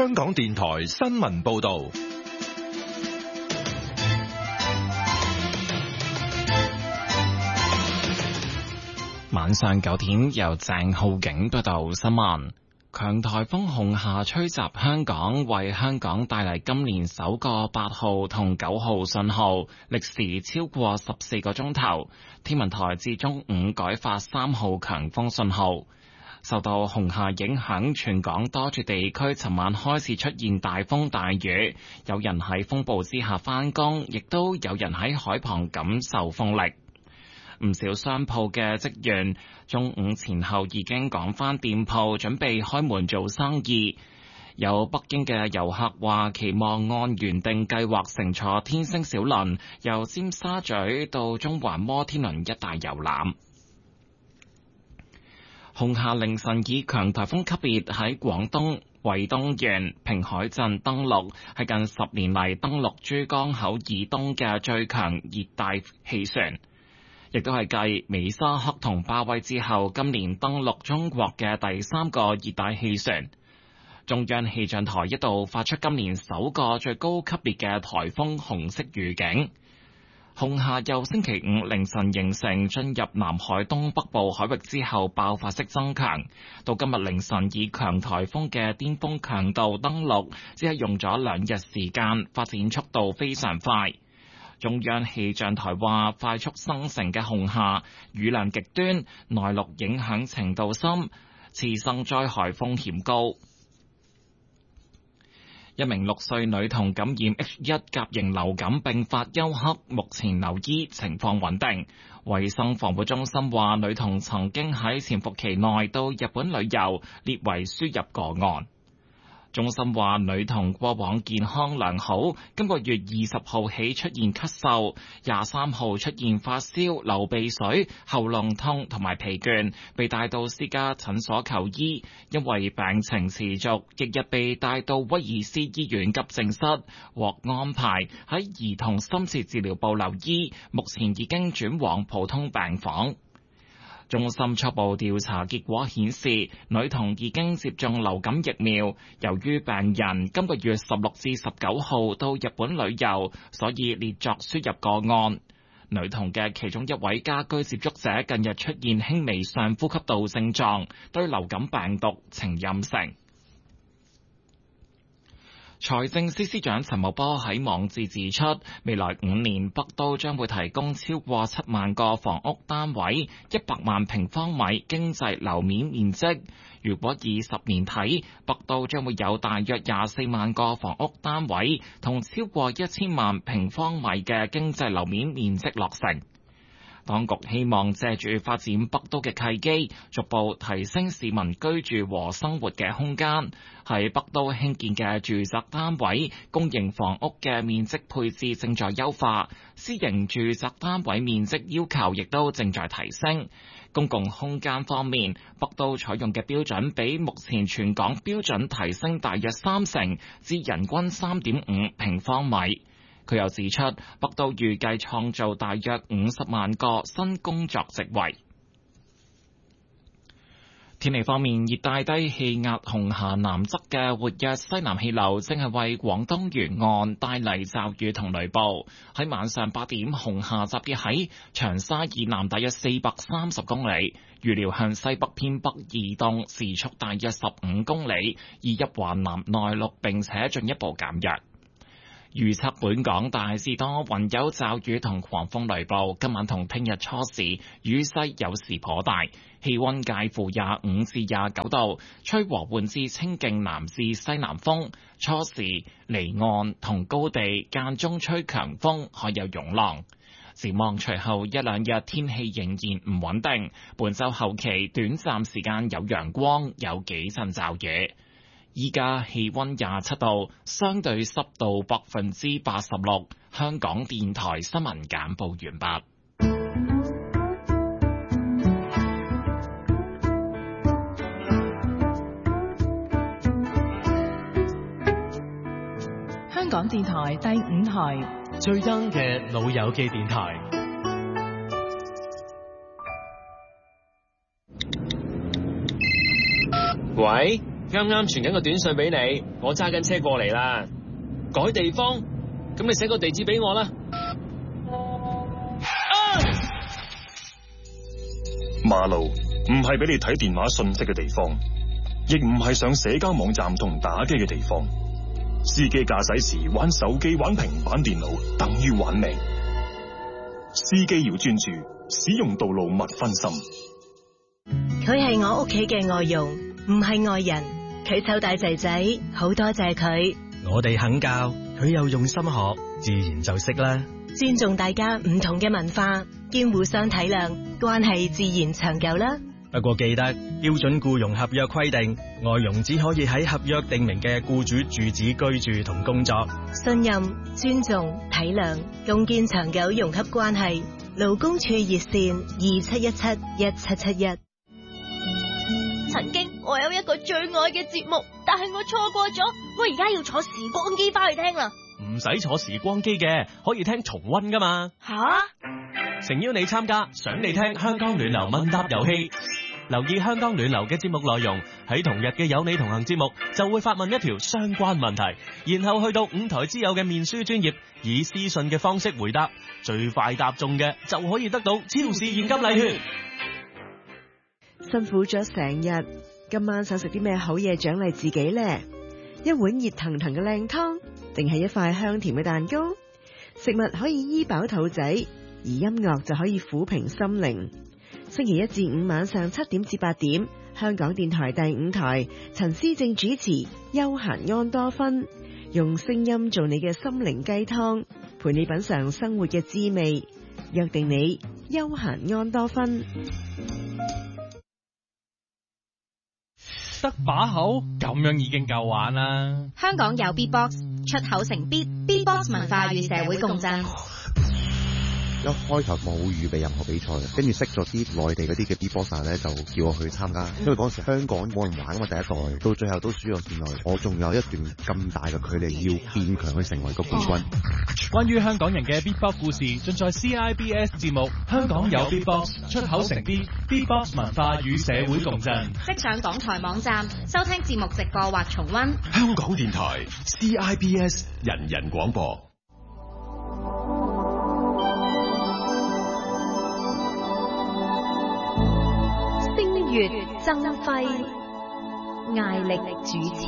香港電台新聞報道。 晚上9點，由鄭浩景報道新聞。強颱風紅夏吹襲香港，為香港帶嚟今年首個8號同9號信號，歷時超過14個鐘頭。天文台至中午改發3號強風信號。受到紅夏影響，全港多處地區尋晚開始出現大風大雨，有人喺風暴之下返工，亦都有人喺海旁感受風力。唔少商鋪嘅職員中午前後已經趕返店鋪，準備開門做生意。有北京嘅遊客話，期望按原定計劃乘坐天星小輪，由尖沙咀到中環摩天輪一帶遊覽。紅夏凌晨以強颱風級別喺廣東惠東縣平海鎮登陸，係近10年嚟登陸珠江口以東嘅最強熱帶氣旋。亦都係繼美沙克同巴威之後，今年登陸中國嘅第3個熱帶氣旋。中央氣象台一度發出今年首個最高級別嘅颱風紅色預警。紅夏由星期五凌晨形成，進入南海東北部海域之後爆發式增強，到今日凌晨以強颱風嘅巔峰強度登陸，只係用咗2日時間，發展速度非常快。中央氣象台話，快速生成嘅紅夏雨量極端，內陸影響程度深，次生災害風險高。一名6歲女童感染 H1 甲型流感並發休克，目前留醫，情況穩定。衛生防護中心話，女童曾經喺潛伏期內到日本旅遊，列為輸入個案。中心話，女童過往健康良好，今個月20號起出現咳嗽，23號出現發燒、流鼻水、喉嚨痛同埋疲倦，被帶到私家診所求醫，因為病情持續，翌日被帶到威爾斯醫院急症室，獲安排喺兒童深切治療部留醫，目前已經轉往普通病房。中心初步調查結果顯示，女童已經接種流感疫苗。由於病人今個月16至19號到日本旅遊，所以列作輸入個案。女童嘅其中一位家居接觸者近日出現輕微上呼吸道症狀，對流感病毒呈陰性。財政司司長陳茂波喺網誌指出，未來5年北都將會提供超過7萬個房屋單位，100萬平方米經濟樓面面積。如果以10年睇，北都將會有大約24萬個房屋單位，同超過1000萬平方米嘅經濟樓面面積落成。當局希望借住發展北都嘅契機，逐步提升市民居住和生活嘅空間。喺北都興建嘅住宅單位、公營房屋嘅面積配置正在優化，私營住宅單位面積要求亦都正在提升。公共空間方面，北都採用嘅標準比目前全港標準提升大約30%，至人均3.5平方米。佢又指出，北都預計創造大約50萬個新工作職位。天氣方面，熱帶低氣壓紅霞南側嘅活躍西南氣流正係為廣東沿岸帶嚟驟雨同雷暴。喺晚上8點，紅霞集結喺長沙以南大約430公里，預料向西北偏北移動，時速大約15公里，移入華南內陸並且進一步減弱。預測本港大致多雲，有驟雨同狂風雷暴。今晚同聽日初時雨勢有時頗大，氣溫介乎25至29度，吹和緩至清勁南至西南風。初時離岸同高地間中吹強風，海有湧浪。展望隨後1、2日天氣仍然唔穩定，本週後期短暫時間有陽光，有幾陣驟雨。依家氣溫27度，相對濕度86%。香港電台新聞簡報完畢。 香港電台第5台最 young 嘅老友記電台。 喂？ 啱啱傳緊個短信俾你，我揸緊車過嚟啦。改地方，咁你寫個地址俾我啦。 馬路唔係俾你睇電話信息嘅地方，亦唔係上社交網站同打機嘅地方。司機駕駛時玩手機、玩平板電腦，等於玩命。司機要專注，使用道路勿分心。 佢係我屋企嘅外傭，唔係外人。佢湊大仔仔，好多謝佢。 我哋肯教，佢又用心學，自然就識啦。 尊重大家唔同嘅文化，兼互相體諒，關係自然長久啦。 不過記得標準僱傭合約規定，外傭只可以喺合約訂明嘅僱主住址居住同工作。 信任、尊重、體諒，共建長久融洽關係。勞工處熱線27171771。 曾經我有一個最愛嘅節目，但係我錯過咗，我而家要坐時光機翻去聽啦。 唔使坐時光機嘅，可以聽重溫噶嘛。 吓？ 誠邀你參加，想你聽香港暖流問答遊戲。留意香港暖流嘅節目內容，喺同日嘅有你同行節目就會發問一條相關問題，然後去到5台之友嘅面書專頁，以私信嘅方式回答，最快答中嘅就可以得到超市現金禮券。 辛苦咗成日，今晚想食啲咩好嘢獎勵自己呢？一碗熱騰騰嘅靚湯，定係一塊香甜嘅蛋糕？食物可以醫飽肚仔，而音樂就可以撫平心靈。星期1至5晚上7點至8點，香港電台第5台，陳思正主持《休閒安多芬》，用聲音做你嘅心靈雞湯，陪你品嘗生活嘅滋味。約定你休閒安多芬。 得把口咁樣已經夠玩啦。 香港有 Beatbox， 出口成 Beatbox 文化與社會共振。 一開頭冇預備任何比賽嘅，跟住識咗啲內地嗰啲嘅 Beatboxer 咧，就叫我去參加。因為嗰時香港冇人玩啊嘛，第一代到最後都輸咗線內，我仲有一段咁大嘅距離要變強去成為個冠軍。 關於香港人嘅 Beatbox 故事，盡在 CIBS 節目《香港有 Beatbox， 出口成 Beatbox 文化與社會共振》。 即上港台網站收聽節目直播或重溫。 香港電台 CIBS 人人廣播。 星月增輝，艾力主持。